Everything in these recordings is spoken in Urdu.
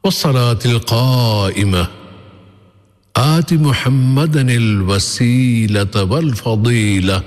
والصلاة القائمة آت محمدا الوسيلة والفضيلة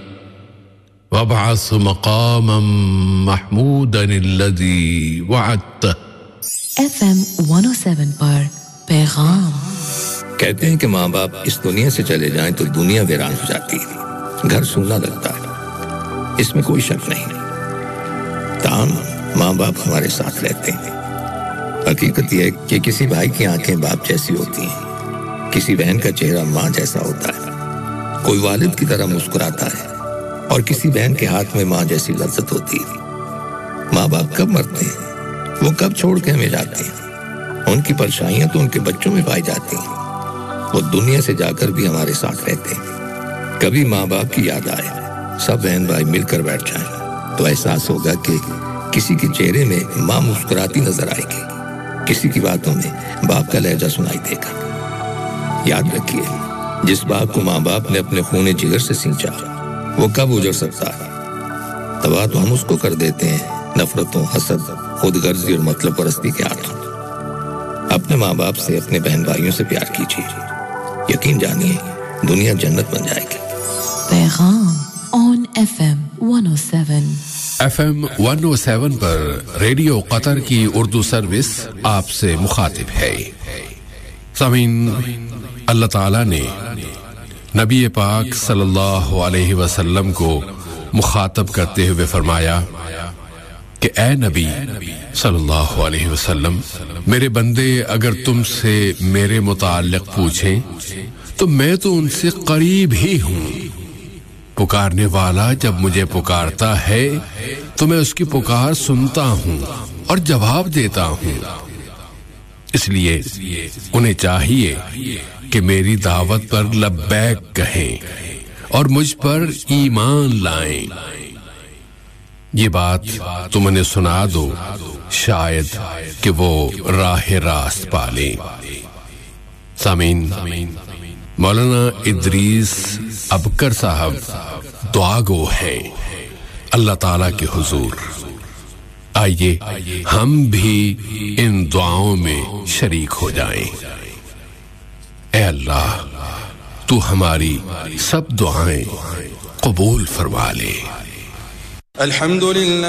وابعث مقاما محمودا الذي وعدته FM 107 پر پیغام کہتے ہیں کہ ماں باپ اس دنیا سے چلے جائیں تو دنیا ویران ہو جاتی ہے، گھر سونا لگتا ہے، اس میں کوئی شک نہیں۔ تاہم ماں باپ ہمارے ساتھ رہتے ہیں۔ حقیقت یہ ہے کہ کسی بھائی کی آنکھیں باپ جیسی ہوتی ہیں، کسی بہن کا چہرہ ماں جیسا ہوتا ہے، کوئی والد کی طرح مسکراتا ہے اور کسی بہن کے ہاتھ میں ماں جیسی لذت ہوتی ہے۔ ماں باپ کب مرتے ہیں؟ وہ کب چھوڑ کے ہمیں جاتے ہیں؟ ان کی پریشانیاں تو ان کے بچوں میں پائی جاتی ہیں۔ وہ دنیا سے جا کر بھی ہمارے ساتھ رہتے ہیں۔ کبھی ماں باپ کی یاد آئے، سب بہن بھائی مل کر بیٹھ جائیں تو احساس ہوگا کہ کسی کے چہرے میں ماں مسکراتی نظر آئے گی، کسی کی باتوں میں باپ کا لہجہ سنائی دے گا۔ یاد رکھیے، جس باپ کو ماں باپ نے اپنے خون جگر سے سینچا وہ کب اجڑ سکتا ہے؟ تباہ تو ہم اس کو کر دیتے ہیں نفرتوں، حسد، خود غرضی اور مطلب پرستی کے ہاتھوں۔ اپنے ماں باپ سے، اپنے بہن بھائیوں سے پیار کیجیے، یقین جانیے دنیا جنت بن جائے گی۔ پیغام on FM 107 FM 107 per radio قطر کی اردو سروس آپ سے مخاطب ہے۔ سامعین، اللہ تعالیٰ نے نبی پاک صلی اللہ علیہ وسلم کو مخاطب کرتے ہوئے فرمایا کہ اے نبی صلی اللہ علیہ وسلم، میرے بندے اگر تم سے میرے متعلق پوچھیں تو میں تو ان سے قریب ہی ہوں۔ پکارنے والا جب مجھے پکارتا ہے تو میں اس کی پکار سنتا ہوں اور جواب دیتا ہوں۔ اس لیے انہیں چاہیے کہ میری دعوت پر لبیک کہیں اور مجھ پر ایمان لائیں۔ یہ بات تم انہیں سنا دو، شاید کہ وہ راہ راست پالیں۔ سامعین، مولانا ادریس ابکر صاحب دعا گو ہیں اللہ تعالیٰ کے حضور۔ آئیے ہم بھی ان دعاؤں میں شریک ہو جائیں۔ اے اللہ، تو ہماری سب دعائیں قبول فرما لے۔ الحمدللہ